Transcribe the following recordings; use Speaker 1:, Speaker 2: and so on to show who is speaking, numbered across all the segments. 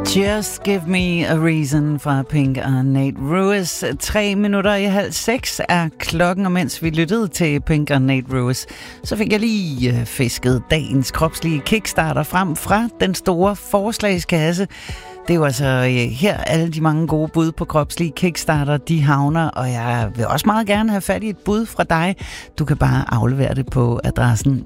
Speaker 1: Just Give Me a Reason fra Pink og Nate Ruess. 5:03 er klokken, og mens vi lyttede til Pink og Nate Ruess, så fik jeg lige fisket dagens kropslige kickstarter frem fra den store forslagskasse. Det er jo altså her alle de mange gode bud på kropslige kickstarter, de havner, og jeg vil også meget gerne have fat i et bud fra dig. Du kan bare aflevere det på adressen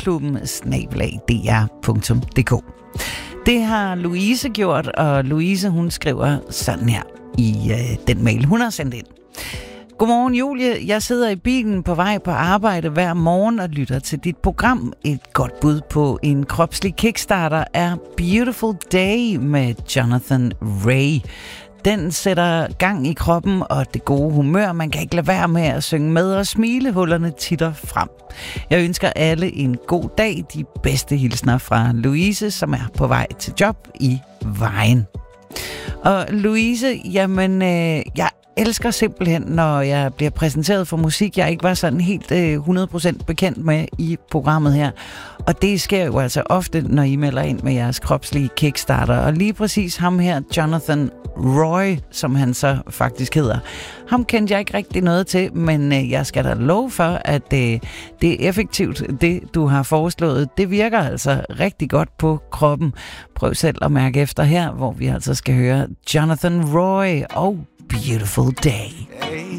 Speaker 1: morgenklubben@dr.dk. Det har Louise gjort, og Louise, hun skriver sådan her i den mail, hun har sendt ind. Godmorgen, Julie. Jeg sidder i bilen på vej på arbejde hver morgen og lytter til dit program. Et godt bud på en kropslig kickstarter er Beautiful Day med Jonathan Ray. Den sætter gang i kroppen og det gode humør. Man kan ikke lade være med at synge med, og smilehullerne titter frem. Jeg ønsker alle en god dag. De bedste hilsner fra Louise, som er på vej til job i Vejen. Og Louise, jamen, jeg elsker simpelthen, når jeg bliver præsenteret for musik, jeg ikke var sådan helt 100% bekendt med i programmet her. Og det sker jo altså ofte, når I melder ind med jeres kropslige kickstarter. Og lige præcis ham her, Jonathan Roy, som han så faktisk hedder, ham kendte jeg ikke rigtig noget til, men jeg skal da love for, at det er effektivt, det du har foreslået. Det virker altså rigtig godt på kroppen. Prøv selv at mærke efter her, hvor vi altså skal høre Jonathan Roy og Beautiful Day.
Speaker 2: Hey,